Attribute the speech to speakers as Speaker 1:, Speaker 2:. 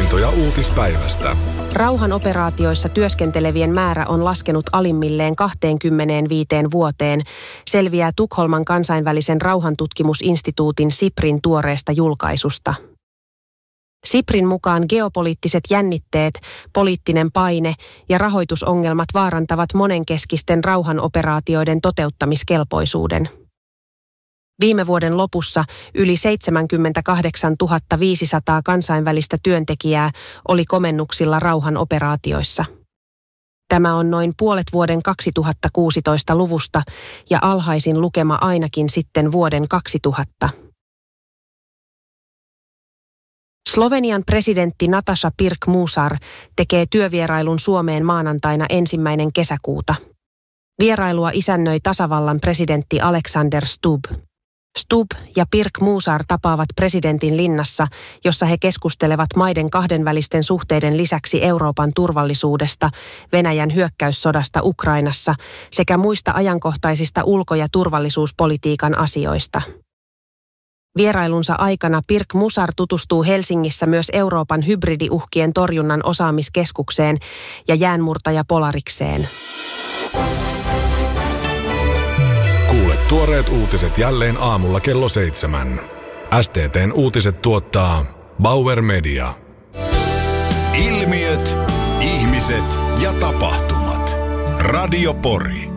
Speaker 1: havaintoja uutispäivästä.
Speaker 2: Rauhanoperaatioissa työskentelevien määrä on laskenut alimmilleen 25 vuoteen, selviää Tukholman kansainvälisen rauhantutkimusinstituutin SIPRin tuoreesta julkaisusta. SIPRin mukaan geopoliittiset jännitteet, poliittinen paine ja rahoitusongelmat vaarantavat monenkeskisten rauhanoperaatioiden toteuttamiskelpoisuuden. Viime vuoden lopussa yli 78 500 kansainvälistä työntekijää oli komennuksilla rauhanoperaatioissa. Tämä on noin puolet vuoden 2016 luvusta ja alhaisin lukema ainakin sitten vuoden 2000. Slovenian presidentti Nataša Pirc-Musar tekee työvierailun Suomeen maanantaina 1. kesäkuuta. Vierailua isännöi tasavallan presidentti Alexander Stubb. Stubb ja Pirc-Musar tapaavat presidentin linnassa, jossa he keskustelevat maiden kahdenvälisten suhteiden lisäksi Euroopan turvallisuudesta, Venäjän hyökkäyssodasta Ukrainassa sekä muista ajankohtaisista ulko- ja turvallisuuspolitiikan asioista. Vierailunsa aikana Pirc-Musar tutustuu Helsingissä myös Euroopan hybridiuhkien torjunnan osaamiskeskukseen ja jäänmurtaja Polarikseen.
Speaker 1: Kuule tuoreet uutiset jälleen aamulla kello 7. STT:n uutiset tuottaa Bauer Media.
Speaker 3: Ilmiöt, ihmiset ja tapahtumat. Radio Pori.